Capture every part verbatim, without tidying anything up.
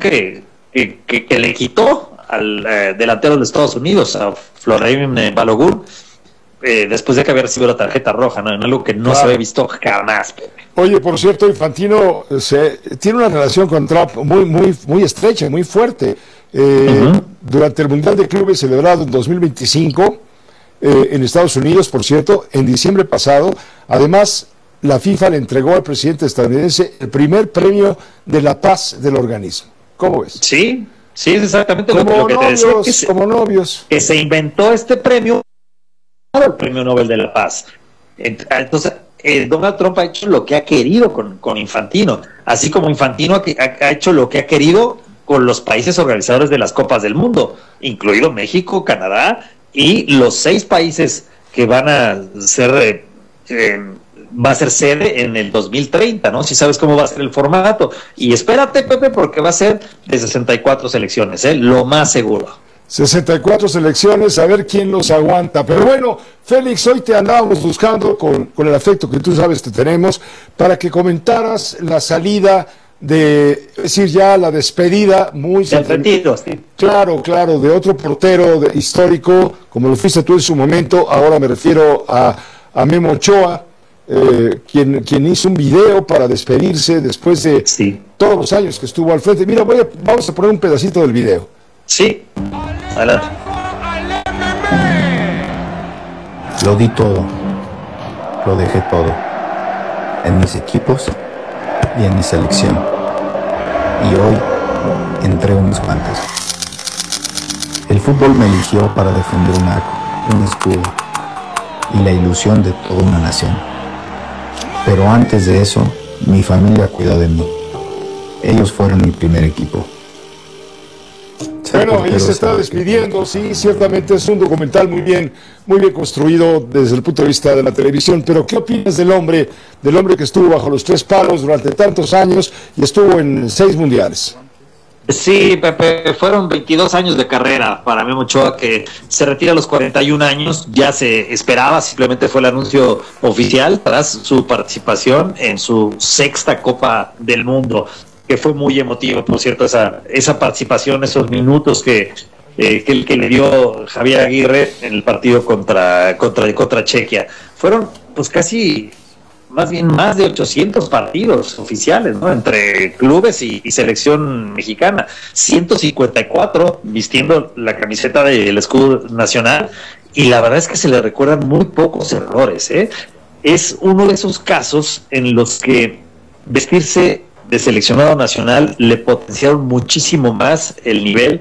que, que, que, que le quitó al eh, delantero de Estados Unidos, a Florim eh, Balogun, eh, después de que había recibido la tarjeta roja, ¿no? En algo que no claro. se había visto jamás. Oye, por cierto, Infantino se, tiene una relación con Trump muy, muy, muy estrecha, muy fuerte. Eh, uh-huh. Durante el Mundial de Clubes celebrado en dos mil veinticinco eh, en Estados Unidos, por cierto, en diciembre pasado, además la FIFA le entregó al presidente estadounidense el primer premio de la paz del organismo. ¿Cómo ves? Sí, sí, es exactamente como lo que, lo que novios, te decía. Que se, como novios. Que se inventó este premio, el premio Nobel de la Paz. Entonces, eh, Donald Trump ha hecho lo que ha querido con, con Infantino, así como Infantino ha, ha, ha hecho lo que ha querido con los países organizadores de las Copas del Mundo, incluido México, Canadá y los seis países que van a ser eh, eh, va a ser sede en el dos mil treinta, ¿no? Si sabes cómo va a ser el formato. Y espérate, Pepe, porque va a ser de sesenta y cuatro selecciones, ¿eh? Lo más seguro. sesenta y cuatro selecciones, a ver quién los aguanta. Pero bueno, Félix, hoy te andábamos buscando con, con el afecto que tú sabes que tenemos para que comentaras la salida de, es decir, ya la despedida muy sentido, sí. Claro, claro, de otro portero de, histórico, como lo fuiste tú en su momento. Ahora me refiero a, a Memo Ochoa, eh, quien, quien hizo un video para despedirse después de sí. todos los años que estuvo al frente. Mira, voy a, vamos a poner un pedacito del video. Sí, adelante. Lo di todo, lo dejé todo, en mis equipos y en mi selección. Y hoy entrego mis guantes. El fútbol me eligió para defender un arco, un escudo y la ilusión de toda una nación. Pero antes de eso, mi familia cuidó de mí. Ellos fueron mi primer equipo. Bueno, ahí se está despidiendo, sí, ciertamente es un documental muy bien, muy bien construido desde el punto de vista de la televisión, pero ¿qué opinas del hombre, del hombre que estuvo bajo los tres palos durante tantos años y estuvo en seis mundiales? Sí, Pepe, fueron veintidós años de carrera para Memo Ochoa, que se retira a los cuarenta y un años, ya se esperaba, simplemente fue el anuncio oficial tras su participación en su sexta Copa del Mundo, que fue muy emotivo, por cierto, esa esa participación, esos minutos que eh, que, que le dio Javier Aguirre en el partido contra contra contra Chequia. Fueron pues casi, más bien más de ochocientos partidos oficiales, ¿no? Entre clubes y, y selección mexicana, ciento cincuenta y cuatro vistiendo la camiseta del escudo nacional, y la verdad es que se le recuerdan muy pocos errores, ¿eh? Es uno de esos casos en los que vestirse de seleccionado nacional le potenciaron muchísimo más el nivel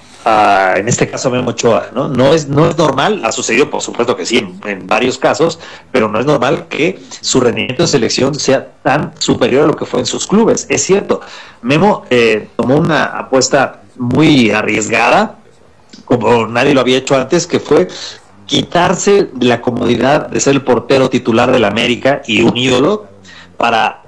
a, en este caso, a Memo Ochoa, ¿no? No es, no es normal, ha sucedido por supuesto que sí en, en varios casos, pero no es normal que su rendimiento de selección sea tan superior a lo que fue en sus clubes. Es cierto, Memo eh, tomó una apuesta muy arriesgada, como nadie lo había hecho antes, que fue quitarse la comodidad de ser el portero titular del América y un ídolo para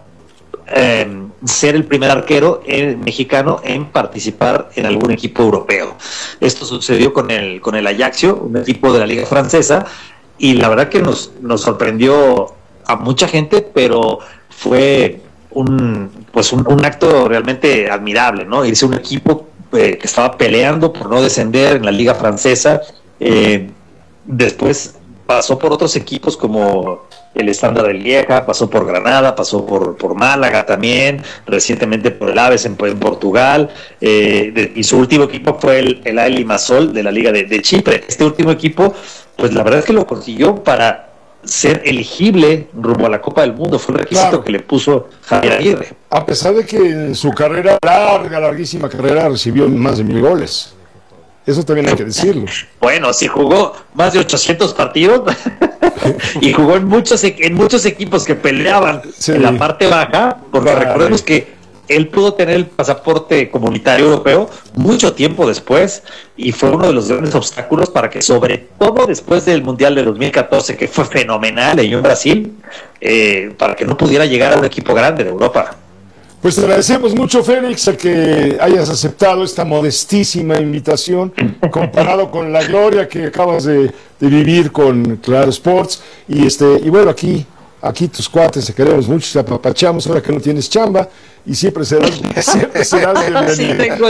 Eh, ser el primer arquero eh, mexicano en participar en algún equipo europeo. Esto sucedió con el con el Ajaccio, un equipo de la liga francesa, y la verdad que nos, nos sorprendió a mucha gente, pero fue un pues un, un acto realmente admirable, ¿no? Irse a un equipo eh, que estaba peleando por no descender en la liga francesa, eh, después pasó por otros equipos como el Estándar de Lieja, pasó por Granada, pasó por, por Málaga también, recientemente por el Aves en, en Portugal, eh, de, y su último equipo fue el, el A E Limassol de la Liga de, de Chipre. Este último equipo, pues la verdad es que lo consiguió para ser elegible rumbo a la Copa del Mundo, fue un requisito claro. que le puso Javier Aguirre. A pesar de que en su carrera larga, larguísima carrera, recibió más de mil goles. Eso también hay que decirlo. Bueno, si jugó más de ochocientos partidos y jugó en muchos en muchos equipos que peleaban sí. en la parte baja, porque vale. recordemos que él pudo tener el pasaporte comunitario europeo mucho tiempo después, y fue uno de los grandes obstáculos para que, sobre todo después del Mundial de dos mil catorce, que fue fenomenal en Brasil, eh, para que no pudiera llegar a un equipo grande de Europa. Pues te agradecemos mucho, Félix, a que hayas aceptado esta modestísima invitación, comparado con la gloria que acabas de, de vivir con Claro Sports. Y este y bueno, aquí aquí tus cuates, te queremos mucho, te apapachamos ahora que no tienes chamba, y siempre serás, siempre serás bienvenido.